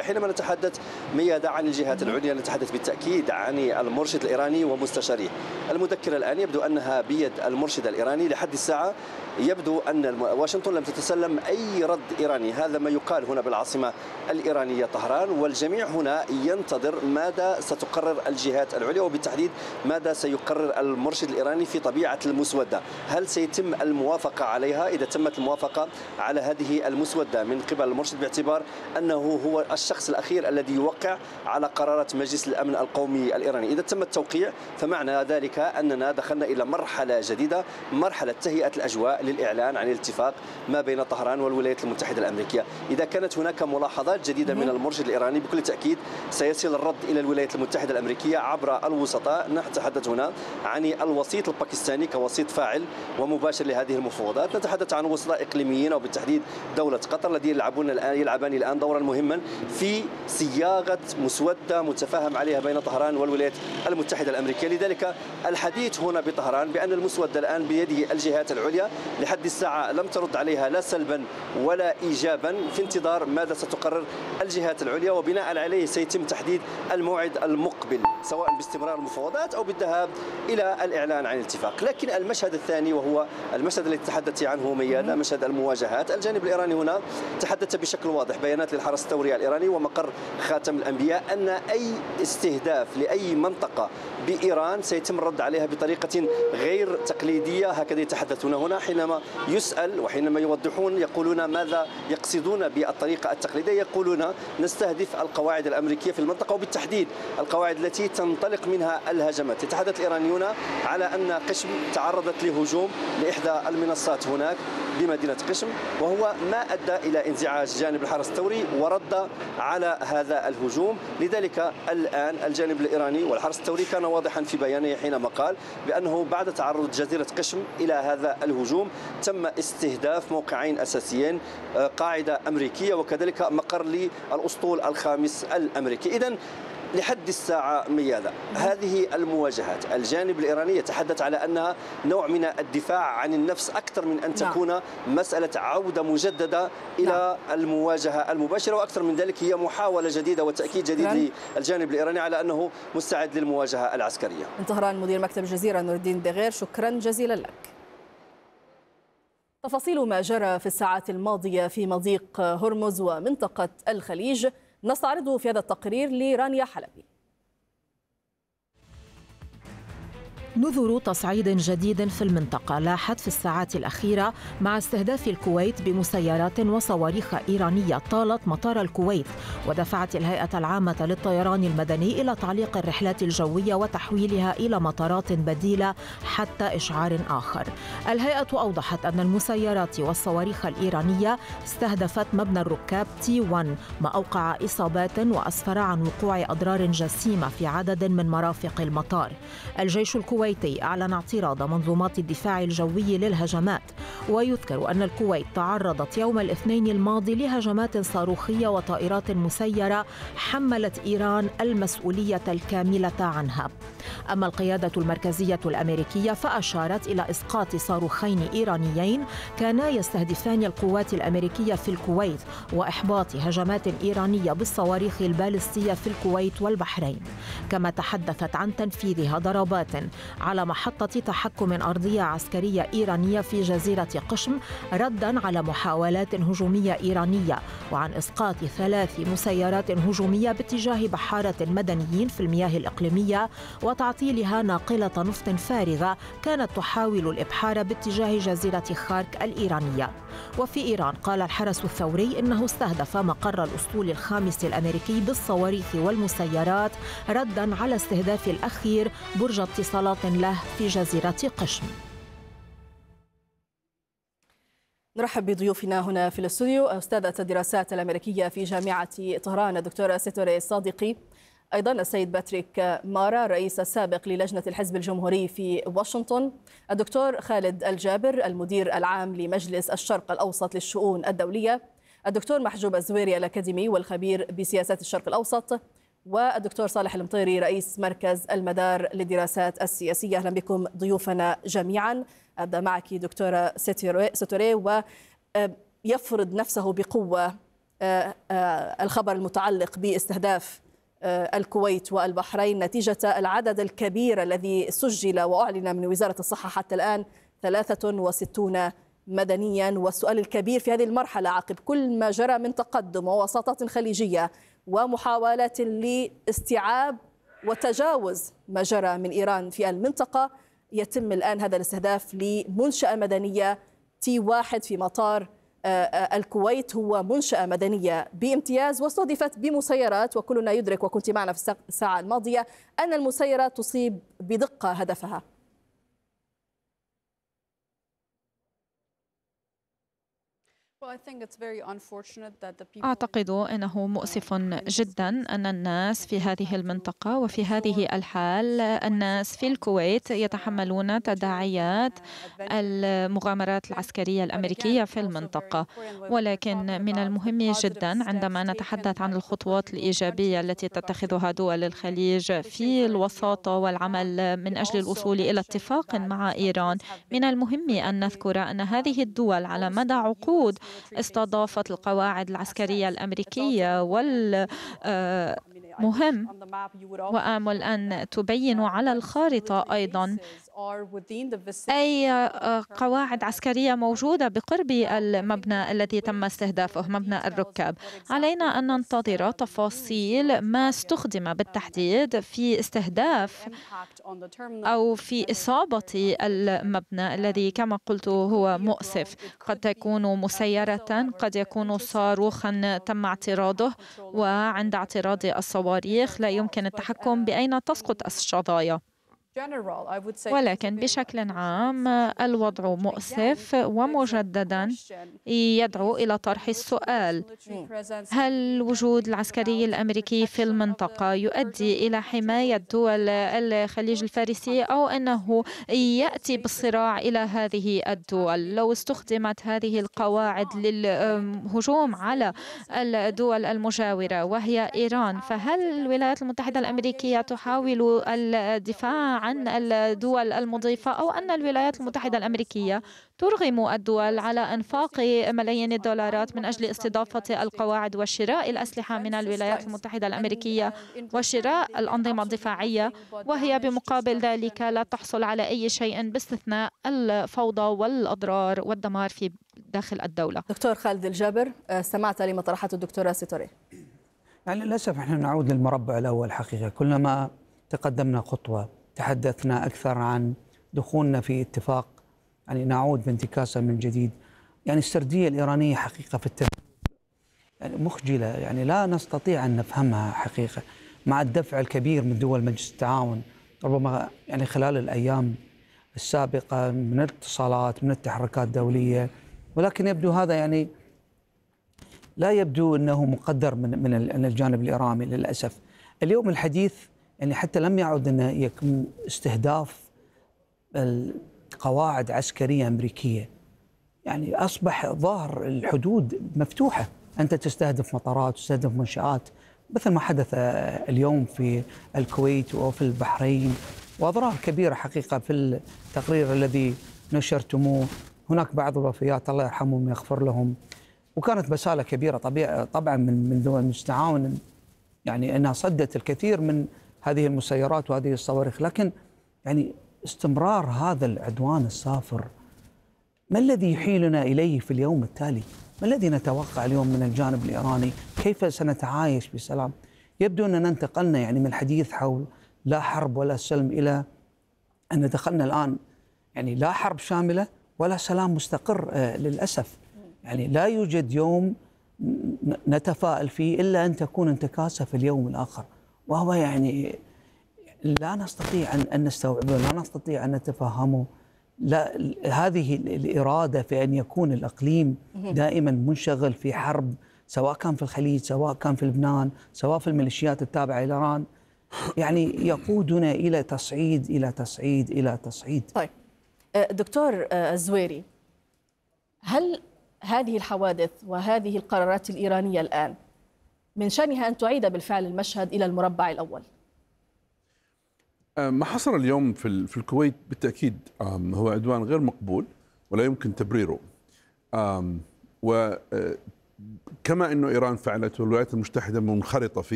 حينما نتحدث ميادة عن الجهات العليا نتحدث بالتأكيد عن المرشد الإيراني ومستشاريه. المذكرة الآن يبدو أنها بيد المرشد الإيراني. لحد الساعة يبدو أن واشنطن لم تتسلم أي رد إيراني، هذا ما يقال هنا بالعاصمة الإيرانية طهران، والجميع هنا ينتظر ماذا ستقرر الجهات العليا، وبالتحديد ماذا سيقرر المرشد الإيراني في طبيعة المسودة. هل سيتم الموافقة عليها؟ إذا تمت الموافقة على هذه المسودة من قبل المرشد باعتبار أنه هو الشخص الأخير الذي يوقع على قرارات مجلس الأمن القومي الإيراني، إذا تم التوقيع فمعنى ذلك أننا دخلنا إلى مرحلة جديدة، مرحلة تهيئة الأجواء للإعلان عن الاتفاق ما بين طهران والولايات المتحدة الأمريكية. إذا كانت هناك ملاحظات جديدة من المرشد الإيراني بكل تأكيد سيصل الرد إلى الولايات المتحدة الأمريكية عبر الوسطاء. نتحدث هنا عن الوسيط الباكستاني كوسيط فاعل ومباشر لهذه المفاوضات، نتحدث عن وسطاء إقليميين وبالتحديد دولة قطر الذين يلعبان الآن دورا مهما في صياغة مسودة متفاهم عليها بين طهران والولايات المتحدة الأمريكية. لذلك الحديث هنا بطهران بأن المسودة الآن بيده الجهات العليا، لحد الساعة لم ترد عليها لا سلبا ولا إيجابا، في انتظار ماذا ستقرر الجهات العليا، وبناء عليه سيتم تحديد الموعد المقبل سواء باستمرار المفاوضات أو بالذهاب إلى الإعلان عن الاتفاق. لكن المشهد الثاني وهو المشهد الذي تحدثت عنه ميادة، مشهد المواجهات. الجانب الإيراني هنا تحدث بشكل واضح، بيانات للحرس الثوري الإيراني ومقر خاتم الأنبياء، أن أي استهداف لأي منطقة بإيران سيتم الرد عليها بطريقة غير تقليدية، هكذا يتحدثون هنا حينما يسأل وحينما يوضحون يقولون ماذا يقصدون بالطريقة التقليدية، يقولون نستهدف القواعد الأمريكية في المنطقة وبالتحديد القواعد التي تنطلق منها الهجمات. يتحدث الإيرانيون على أن قشم تعرضت لهجوم لإحدى المنصات هناك بمدينة قشم، وهو ما أدى إلى انزعاج جانب الحرس الثوري ورد على هذا الهجوم. لذلك الآن الجانب الإيراني والحرس الثوري كان واضحا في بيانه حينما قال بأنه بعد تعرض جزيرة قشم إلى هذا الهجوم تم استهداف موقعين أساسيين، قاعدة أمريكية وكذلك مقر للأسطول الخامس الأمريكي. إذن لحد الساعة ميادة هذه المواجهات الجانب الإيراني يتحدث على أنها نوع من الدفاع عن النفس أكثر من أن تكون مسألة عودة مجددة إلى المواجهة المباشرة، وأكثر من ذلك هي محاولة جديدة وتأكيد جديد للجانب الإيراني على أنه مستعد للمواجهة العسكرية. من طهران مدير مكتب الجزيرة نور الدين دغير، شكرا جزيلا لك. تفاصيل ما جرى في الساعات الماضية في مضيق هرمز ومنطقة الخليج نستعرضه في هذا التقرير لرانيا حلبي. نذر تصعيد جديد في المنطقة لاحت في الساعات الأخيرة مع استهداف الكويت بمسيرات وصواريخ إيرانية طالت مطار الكويت، ودفعت الهيئة العامة للطيران المدني إلى تعليق الرحلات الجوية وتحويلها إلى مطارات بديلة حتى إشعار آخر. الهيئة أوضحت أن المسيرات والصواريخ الإيرانية استهدفت مبنى الركاب T1، ما أوقع إصابات وأسفر عن وقوع أضرار جسيمة في عدد من مرافق المطار. الجيش الكويتي أعلن اعتراض منظومات الدفاع الجوي للهجمات، ويذكر أن الكويت تعرضت يوم الاثنين الماضي لهجمات صاروخية وطائرات مسيرة حملت إيران المسؤولية الكاملة عنها. أما القيادة المركزية الأمريكية فأشارت إلى إسقاط صاروخين إيرانيين كانا يستهدفان القوات الأمريكية في الكويت، وإحباط هجمات إيرانية بالصواريخ البالستية في الكويت والبحرين. كما تحدثت عن تنفيذها ضربات على محطة تحكم أرضية عسكرية إيرانية في جزيرة قشم ردا على محاولات هجومية إيرانية، وعن إسقاط 3 مسيرات هجومية باتجاه بحارة مدنيين في المياه الإقليمية وتعطيلها ناقلة نفط فارغة كانت تحاول الإبحار باتجاه جزيرة خارك الإيرانية. وفي إيران قال الحرس الثوري إنه استهدف مقر الأسطول الخامس الأمريكي بالصواريخ والمسيرات ردا على استهداف الأخير برج اتصالات له في جزيرة قشم. نرحب بضيوفنا هنا في الاستوديو، أستاذة الدراسات الأمريكية في جامعة طهران الدكتورة ستوري الصادقي، أيضا السيد باتريك مارا رئيس السابق للجنة الحزب الجمهوري في واشنطن، الدكتور خالد الجابر المدير العام لمجلس الشرق الأوسط للشؤون الدولية، الدكتور محجوب الزويري الأكاديمي والخبير بسياسات الشرق الأوسط، والدكتور صالح المطيري رئيس مركز المدار للدراسات السياسية. أهلا بكم ضيوفنا جميعا. أبدأ معك دكتورة ستوري، ويفرض نفسه بقوة الخبر المتعلق باستهداف الكويت والبحرين نتيجة العدد الكبير الذي سجل وأعلن من وزارة الصحة حتى الآن 63 مدنيا. والسؤال الكبير في هذه المرحلة عقب كل ما جرى من تقدم ووساطات خليجية ومحاولات لاستيعاب وتجاوز ما جرى من إيران في المنطقة، يتم الآن هذا الاستهداف لمنشأة مدنية T1 في مطار الكويت. هو منشأة مدنية بامتياز واستهدفت بمسيرات، وكلنا يدرك وكنت معنا في الساعة الماضية أن المسيرات تصيب بدقة هدفها. أعتقد أنه مؤسف جدا أن الناس في هذه المنطقة وفي هذه الحال الناس في الكويت يتحملون تداعيات المغامرات العسكرية الأمريكية في المنطقة. ولكن من المهم جدا عندما نتحدث عن الخطوات الإيجابية التي تتخذها دول الخليج في الوساطة والعمل من أجل الوصول إلى اتفاق مع إيران، من المهم أن نذكر أن هذه الدول على مدى عقود استضافت القواعد العسكرية الأمريكية، والمهم وآمل أن تبينوا على الخارطة أيضا أي قواعد عسكرية موجودة بقرب المبنى الذي تم استهدافه، مبنى الركاب. علينا أن ننتظر تفاصيل ما استخدم بالتحديد في استهداف أو في إصابة المبنى الذي كما قلت هو مؤسف. قد تكون مسيرة، قد يكون صاروخا تم اعتراضه، وعند اعتراض الصواريخ لا يمكن التحكم بأين تسقط الشظايا. ولكن بشكل عام الوضع مؤسف، ومجددا يدعو إلى طرح السؤال: هل الوجود العسكري الأمريكي في المنطقة يؤدي إلى حماية دول الخليج الفارسي، أو أنه يأتي بالصراع إلى هذه الدول؟ لو استخدمت هذه القواعد للهجوم على الدول المجاورة وهي إيران، فهل الولايات المتحدة الأمريكية تحاول الدفاع عن الدول المضيفة، أو أن الولايات المتحدة الأمريكية ترغم الدول على إنفاق ملايين الدولارات من أجل استضافة القواعد وشراء الأسلحة من الولايات المتحدة الأمريكية وشراء الأنظمة الدفاعية، وهي بمقابل ذلك لا تحصل على أي شيء باستثناء الفوضى والأضرار والدمار في داخل الدولة؟ دكتور خالد الجابر، استمعت لما طرحته الدكتورة سيتوري. يعني للأسف نحن نعود للمربع الأول. حقيقة كلما تقدمنا خطوة تحدثنا أكثر عن دخولنا في اتفاق، يعني نعود بانتكاسة من جديد. يعني السردية الإيرانية حقيقة في يعني مخجلة، يعني لا نستطيع أن نفهمها حقيقة، مع الدفع الكبير من دول مجلس التعاون ربما يعني خلال الأيام السابقة من الاتصالات من التحركات الدولية. ولكن يبدو هذا يعني لا يبدو أنه مقدر من الجانب الإيراني للأسف. اليوم الحديث يعني حتى لم يعد أن يكون استهداف قواعد عسكرية أمريكية، يعني أصبح ظاهر الحدود مفتوحة، أنت تستهدف مطارات، تستهدف منشآت، مثل ما حدث اليوم في الكويت وفي البحرين، وأضرار كبيرة حقيقة في التقرير الذي نشرتموه. هناك بعض الوفيات الله يرحمهم ويغفر لهم، وكانت بسالة كبيرة طبعا من دول المستعاون، يعني أنها صدت الكثير من هذه المسيرات وهذه الصواريخ. لكن يعني استمرار هذا العدوان السافر، ما الذي يحيلنا إليه في اليوم التالي؟ ما الذي نتوقع اليوم من الجانب الإيراني؟ كيف سنتعايش بسلام؟ يبدو أننا انتقلنا يعني من الحديث حول لا حرب ولا سلم إلى أن دخلنا الآن يعني لا حرب شاملة ولا سلام مستقر للأسف. يعني لا يوجد يوم نتفائل فيه إلا أن تكون انتكاسة في اليوم الآخر، وهو يعني لا نستطيع أن نستوعبه، لا نستطيع أن نتفهمه. لا، هذه الإرادة في أن يكون الإقليم دائما منشغل في حرب، سواء كان في الخليج، سواء كان في لبنان، سواء في الميليشيات التابعة إلى إيران، يعني يقودنا إلى تصعيد إلى تصعيد إلى تصعيد. طيب دكتور الزويري، هل هذه الحوادث وهذه القرارات الإيرانية الآن من شأنها أن تعيد بالفعل المشهد إلى المربع الأول؟ ما حصل اليوم في الكويت بالتأكيد هو عدوان غير مقبول ولا يمكن تبريره، كما أنه إيران فعلت والولايات المتحدة منخرطة فيه.